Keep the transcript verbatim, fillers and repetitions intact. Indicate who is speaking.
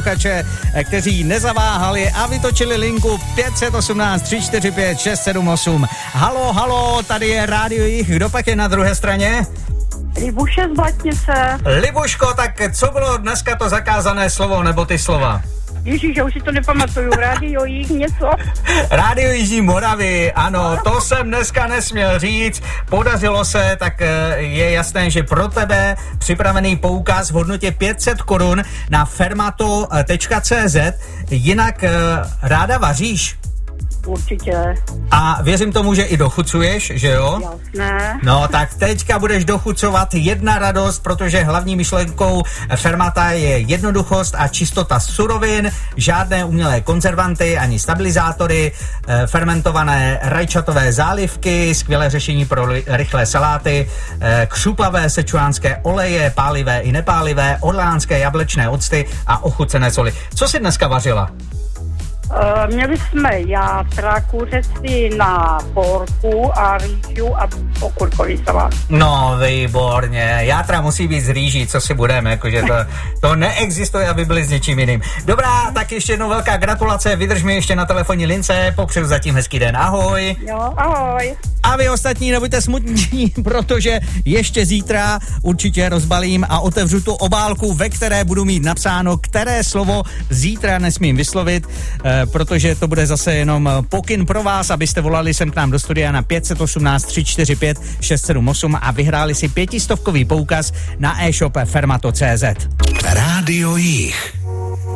Speaker 1: posluchače, kteří nezaváhali a vytočili linku pět set osmnáct tři čtyři pět šest sedm osm. Halo, halo, tady je Rádio Jich, kdo pak je na druhé straně?
Speaker 2: Libuše z Blatnice.
Speaker 1: Libuško, tak co bylo dneska to zakázané slovo, nebo ty slova?
Speaker 2: Ježíš, já už si to nepamatuju, Rádio Jich něco?
Speaker 1: Rádio Jižní Moravy, ano, to jsem dneska nesměl říct, podařilo se, tak je jasné, že pro tebe připravený poukaz v hodnotě pět set korun na fermato tečka cé zet, jinak ráda vaříš?
Speaker 2: Určitě.
Speaker 1: A věřím tomu, že i dochucuješ, že jo?
Speaker 2: Jasné.
Speaker 1: No tak teďka budeš dochucovat jedna radost, protože hlavní myšlenkou Fermata je jednoduchost a čistota surovin, žádné umělé konzervanty ani stabilizátory, fermentované rajčatové zálivky, skvělé řešení pro rychlé saláty, křupavé sečuánské oleje, pálivé i nepálivé, orleánské jablečné octy a ochucené soli. Co jsi dneska vařila?
Speaker 2: Uh, měli jsme játra, kuřecí na porku a rýžu a okurkový salát.
Speaker 1: No, výborně. Játra musí být z rýží, co si budeme, jakože to, to neexistuje, aby byli s něčím jiným. Dobrá, tak ještě jednou velká gratulace, vydrž mi ještě na telefonní lince, popřeju zatím hezký den, ahoj.
Speaker 2: Jo, ahoj.
Speaker 1: A vy ostatní nebuďte smutní, protože ještě zítra určitě rozbalím a otevřu tu obálku, ve které budu mít napsáno, které slovo zítra nesmím vyslovit, eh, protože to bude zase jenom pokyn pro vás, abyste volali sem k nám do studia na pět set osmnáct tři čtyři pět šest sedm osm a vyhráli si pětistovkový poukaz na e-shop fermato tečka cé zet.
Speaker 3: Rádio Jich.